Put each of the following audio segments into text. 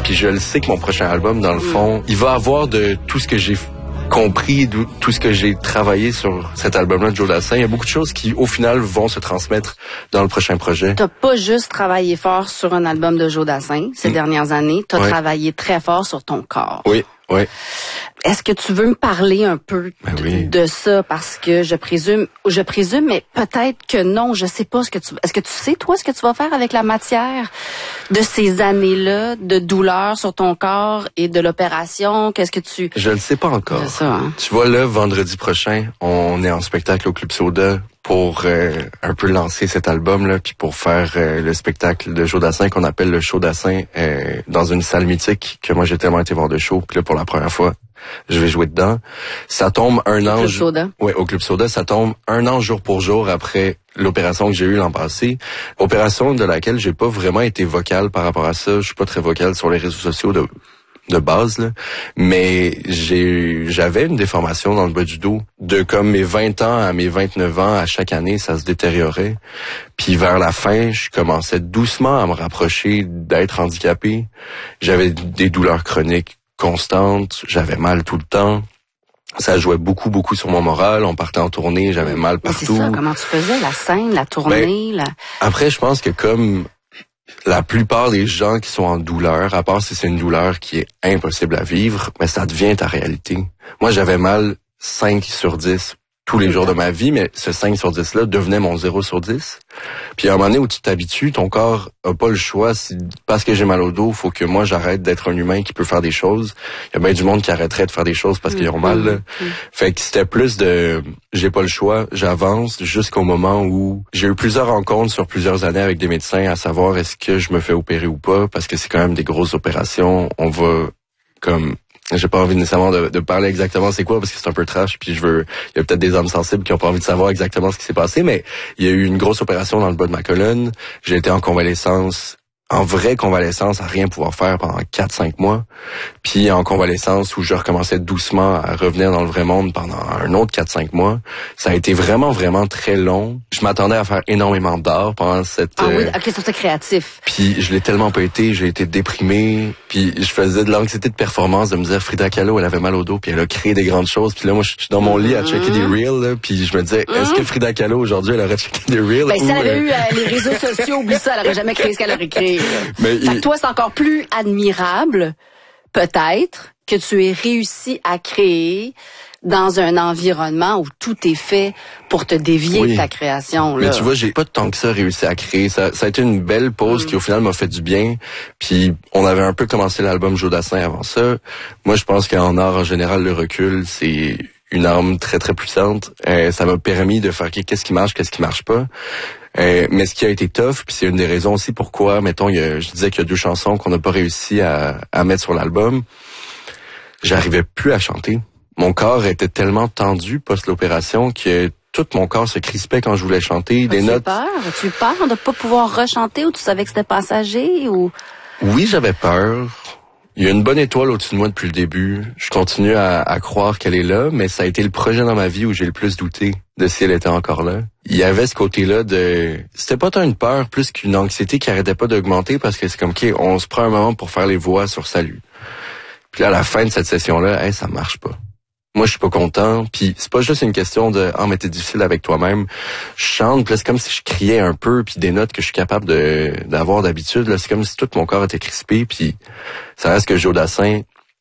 Puis je le sais que mon prochain album, dans le fond, il va avoir de tout ce que j'ai compris, tout ce que j'ai travaillé sur cet album-là de Joe Dassin. Il y a beaucoup de choses qui, au final, vont se transmettre dans le prochain projet. T'as pas juste travaillé fort sur un album de Joe Dassin ces dernières années, t'as travaillé très fort sur ton corps. Oui. Est-ce que tu veux me parler un peu de ça? Parce que je présume, mais peut-être que non, je sais pas est-ce que tu sais, toi, ce que tu vas faire avec la matière de ces années-là, de douleur sur ton corps et de l'opération? Je le sais pas encore. C'est ça, hein? Tu vois, là, vendredi prochain, on est en spectacle au Club Soda pour un peu lancer cet album-là, puis pour faire le spectacle de Joe Dassin qu'on appelle le Show Dassin dans une salle mythique que moi j'ai tellement été voir de show, puis là pour la première fois je vais jouer dedans. Ça tombe un an. Club Soda. Ouais, au Club Soda, ça tombe un an jour pour jour après l'opération que j'ai eue l'an passé. Opération de laquelle j'ai pas vraiment été vocal par rapport à ça. Je suis pas très vocal sur les réseaux sociaux de base, là. Mais j'avais une déformation dans le bas du dos. De comme mes 20 ans à mes 29 ans, à chaque année, ça se détériorait. Puis vers la fin, je commençais doucement à me rapprocher d'être handicapé. J'avais des douleurs chroniques constantes, j'avais mal tout le temps. Ça jouait beaucoup sur mon moral. On partait en tournée, j'avais mal partout. Mais c'est ça, comment tu faisais, la scène, la tournée? Après, je pense que comme la plupart des gens qui sont en douleur, à part si c'est une douleur qui est impossible à vivre, mais ça devient ta réalité. Moi, j'avais mal 5 sur 10 tous les jours de ma vie, mais ce 5 sur 10-là devenait mon 0 sur 10. Puis à un moment donné où tu t'habitues, ton corps a pas le choix. Parce que j'ai mal au dos, faut que moi j'arrête d'être un humain qui peut faire des choses. Il y a bien du monde qui arrêterait de faire des choses parce qu'ils ont mal. Là. Fait que c'était plus de j'ai pas le choix, j'avance jusqu'au moment où j'ai eu plusieurs rencontres sur plusieurs années avec des médecins à savoir est-ce que je me fais opérer ou pas, parce que c'est quand même des grosses opérations. On va comme... J'ai pas envie nécessairement de parler exactement c'est quoi parce que c'est un peu trash, puis il y a peut-être des âmes sensibles qui ont pas envie de savoir exactement ce qui s'est passé, mais il y a eu une grosse opération dans le bas de ma colonne. J'ai été en convalescence, en vraie convalescence, à rien pouvoir faire pendant 4-5 mois. Puis en convalescence où je recommençais doucement à revenir dans le vrai monde pendant un autre 4-5 mois. Ça a été vraiment très long. Je m'attendais à faire énormément d'art pendant cette... Ah oui, ok, c'est ça créatif. Puis je l'ai tellement pas été, j'ai été déprimé. Puis je faisais de l'anxiété de performance, de me dire Frida Kahlo, elle avait mal au dos, puis elle a créé des grandes choses. Puis là, moi, je suis dans mon lit à checker des reels, là, puis je me disais, est-ce que Frida Kahlo, aujourd'hui, elle aurait checké des reels? Ben, si elle avait eu les réseaux sociaux, oublie ça, elle aurait jamais créé ce qu'elle aurait créé. Fait que toi, c'est encore plus admirable, peut-être, que tu aies réussi à créer dans un environnement où tout est fait pour te dévier de ta création. Là. Mais tu vois, j'ai pas tant que ça réussi à créer. Ça a été une belle pause qui, au final, m'a fait du bien. Puis, on avait un peu commencé l'album Joe Dassin avant ça. Moi, je pense qu'en art, en général, le recul, c'est une arme très puissante. Ça m'a permis de faire qu'est-ce qui marche pas. Mais ce qui a été tough, puis c'est une des raisons aussi pourquoi, mettons, je disais qu'il y a 2 chansons qu'on n'a pas réussi à mettre sur l'album. J'arrivais plus à chanter. Mon corps était tellement tendu post-l'opération que tout mon corps se crispait quand je voulais chanter. Des notes. As-tu peur de pas pouvoir rechanter ou tu savais que c'était passager ou? Oui, j'avais peur. Il y a une bonne étoile au-dessus de moi depuis le début. Je continue à croire qu'elle est là, mais ça a été le projet dans ma vie où j'ai le plus douté de si elle était encore là. Il y avait ce côté-là c'était pas tant une peur, plus qu'une anxiété qui arrêtait pas d'augmenter parce que c'est comme, OK, on se prend un moment pour faire les voix sur Salut. Puis là, à la fin de cette session-là, ça marche pas. Moi, je suis pas content. Puis c'est pas juste une question de « Ah, mais t'es difficile avec toi-même ». Je chante, puis là, c'est comme si je criais un peu, puis des notes que je suis capable d'avoir d'habitude. Là, c'est comme si tout mon corps était crispé. Puis ça reste que Joe Dassin,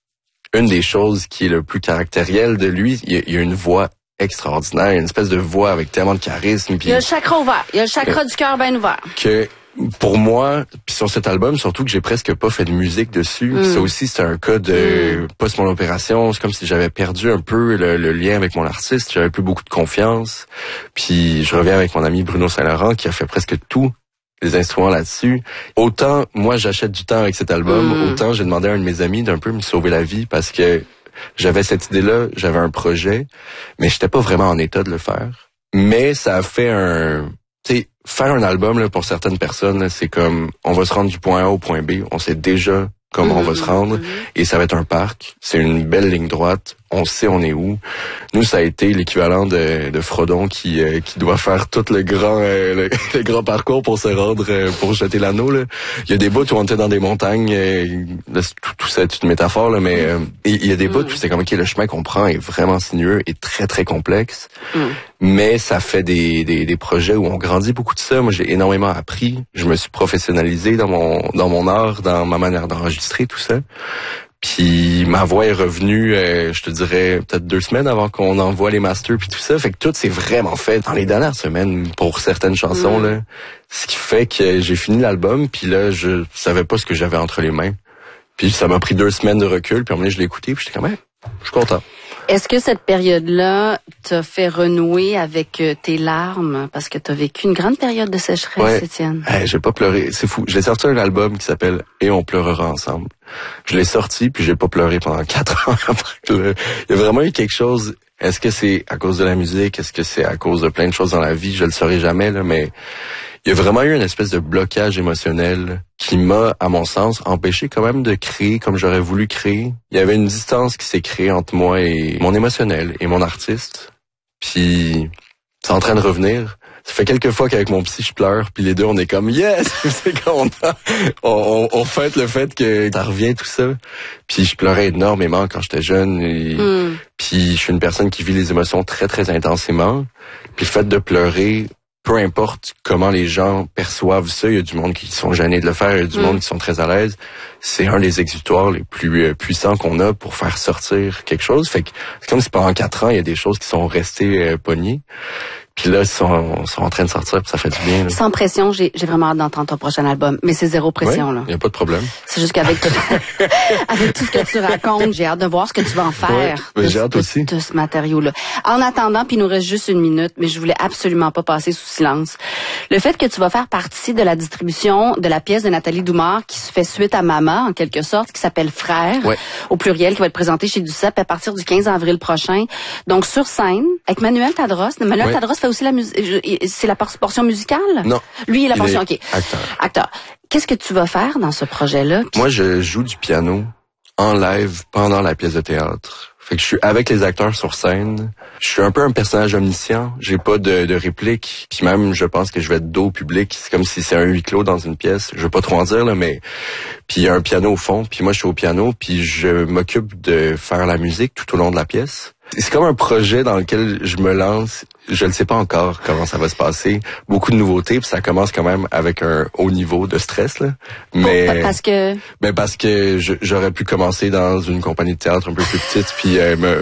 une des choses qui est le plus caractérielle de lui, il y a une voix extraordinaire, une espèce de voix avec tellement de charisme. Puis il y a le chakra ouvert, il y a le chakra du cœur bien ouvert. Que pour moi, puis sur cet album, surtout que j'ai presque pas fait de musique dessus, ça aussi c'est un cas de post mon opération, c'est comme si j'avais perdu un peu le lien avec mon artiste, j'avais plus beaucoup de confiance. Puis je reviens avec mon ami Bruno Saint-Laurent qui a fait presque tous les instruments là-dessus. Autant moi j'achète du temps avec cet album, autant j'ai demandé à un de mes amis d'un peu me sauver la vie parce que j'avais cette idée-là, j'avais un projet, mais j'étais pas vraiment en état de le faire. Mais ça a fait faire un album, là, pour certaines personnes, là, c'est comme, on va se rendre du point A au point B, on sait déjà comment on va se rendre, et ça va être un parc, c'est une belle ligne droite, on sait on est où. Nous, ça a été l'équivalent de Frodon qui doit faire tout le grand parcours pour se rendre, pour jeter l'anneau, là. Il y a des bouts où on était dans des montagnes, tout ça est une métaphore, là, mais il y a des bouts où c'est comme, OK, le chemin qu'on prend est vraiment sinueux et très, très complexe. Mais ça fait des projets où on grandit beaucoup de ça. Moi, j'ai énormément appris. Je me suis professionnalisé dans mon art, dans ma manière d'enregistrer, tout ça. Puis ma voix est revenue, je te dirais, peut-être 2 semaines avant qu'on envoie les masters puis tout ça. Fait que tout s'est vraiment fait dans les dernières semaines pour certaines chansons, là. Ce qui fait que j'ai fini l'album, puis là, je savais pas ce que j'avais entre les mains. Puis ça m'a pris 2 semaines de recul, puis à un moment donné, je l'ai écouté, puis j'étais comme, je suis content. Est-ce que cette période-là t'a fait renouer avec tes larmes? Parce que t'as vécu une grande période de sécheresse, Étienne. J'ai pas pleuré. C'est fou. J'ai sorti un album qui s'appelle « Et on pleurera ensemble ». Je l'ai sorti, puis j'ai pas pleuré pendant 4 ans après. Il y a vraiment eu quelque chose. Est-ce que c'est à cause de la musique? Est-ce que c'est à cause de plein de choses dans la vie? Je le saurai jamais, là, mais il y a vraiment eu une espèce de blocage émotionnel qui m'a, à mon sens, empêché quand même de créer comme j'aurais voulu créer. Il y avait une distance qui s'est créée entre moi et mon émotionnel et mon artiste. Puis c'est en train de revenir. Ça fait quelques fois qu'avec mon psy, je pleure, puis les deux, on est comme « Yes! » C'est content. On fête le fait que ça revient, tout ça. Puis je pleurais énormément quand j'étais jeune. Puis je suis une personne qui vit les émotions très, très intensément. Puis le fait de pleurer, peu importe comment les gens perçoivent ça, il y a du monde qui sont gênés de le faire, il y a du monde qui sont très à l'aise. C'est un des exutoires les plus puissants qu'on a pour faire sortir quelque chose. Fait que c'est comme si pendant 4 ans, il y a des choses qui sont restées pognées. Puis là, ils sont en train de sortir, puis ça fait du bien. Là. Sans pression, j'ai vraiment hâte d'entendre ton prochain album. Mais c'est zéro pression, là. Il n'y a pas de problème. C'est juste qu'avec avec tout ce que tu racontes, j'ai hâte de voir ce que tu vas en faire j'ai hâte aussi. De ce matériau-là. En attendant, puis il nous reste juste 1 minute, mais je voulais absolument pas passer sous silence. Le fait que tu vas faire partie de la distribution de la pièce de Nathalie Doumard qui se fait suite à Maman, en quelque sorte, qui s'appelle Frère, au pluriel, qui va être présentée chez Duceppe à partir du 15 avril prochain. Donc, sur scène, avec Manuel Tadros. Manuel Tadros fait aussi la musique. C'est la portion musicale? Non. Lui, il est la portion, OK. Acteur. Qu'est-ce que tu vas faire dans ce projet-là? Moi, je joue du piano en live pendant la pièce de théâtre. Fait que je suis avec les acteurs sur scène. Je suis un peu un personnage omniscient. J'ai pas de réplique. Puis même, je pense que je vais être dos au public. C'est comme si c'est un huis clos dans une pièce. Je veux pas trop en dire, là, mais... Puis il y a un piano au fond. Puis moi, je suis au piano. Puis je m'occupe de faire la musique tout au long de la pièce. C'est comme un projet dans lequel je me lance. Je ne sais pas encore comment ça va se passer. Beaucoup de nouveautés, puis ça commence quand même avec un haut niveau de stress, là. Mais parce que j'aurais pu commencer dans une compagnie de théâtre un peu plus petite, puis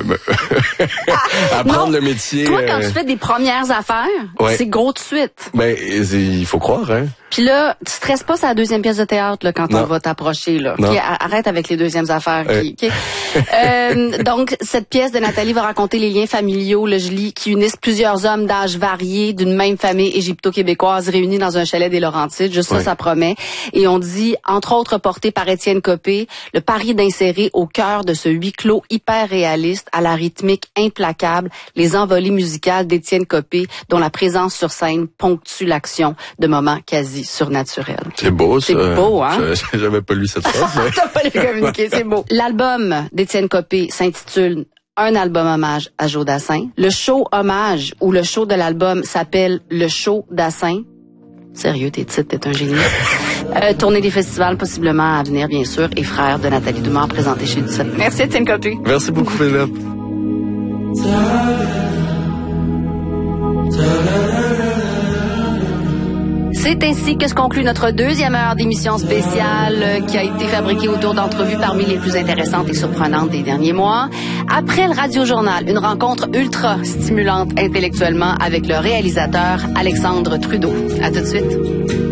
apprendre le métier. Toi, quand tu fais des premières affaires, c'est gros de suite. Ben, il faut croire, hein. Puis là, tu stresses pas sur la 2e pièce de théâtre là, quand on va t'approcher. Là. Okay, arrête avec les 2e affaires. Donc, cette pièce de Nathalie va raconter les liens familiaux, là, je lis, qui unissent plusieurs hommes d'âge variés d'une même famille égypto-québécoise réunis dans un chalet des Laurentides. Juste ça promet. Et on dit, entre autres, porté par Étienne Copé, le pari d'insérer au cœur de ce huis clos hyper réaliste, à la rythmique implacable, les envolées musicales d'Étienne Copé, dont la présence sur scène ponctue l'action de moments quasi surnaturel. C'est beau, ça. C'est beau, hein? J'avais pas lu cette phrase, mais... T'as pas les communiqué, c'est beau. L'album d'Étienne Copé s'intitule Un album hommage à Joe Dassin. Le show hommage ou le show de l'album s'appelle Le show Dassin. Sérieux, tes titres, t'es un génie. Tournée des festivals possiblement à venir, bien sûr, et Frère de Nathalie Doumard présenté chez Duceppe. Merci Étienne Copé. Merci beaucoup, Philippe. C'est ainsi que se conclut notre 2e heure d'émission spéciale qui a été fabriquée autour d'entrevues parmi les plus intéressantes et surprenantes des derniers mois. Après le Radio-Journal, une rencontre ultra stimulante intellectuellement avec le réalisateur Alexandre Trudeau. À tout de suite.